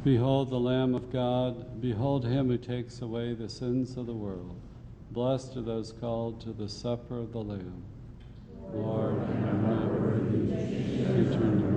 Behold the Lamb of God. Behold him who takes away the sins of the world. Blessed are those called to the supper of the Lamb. Lord, I am not worthy to enter into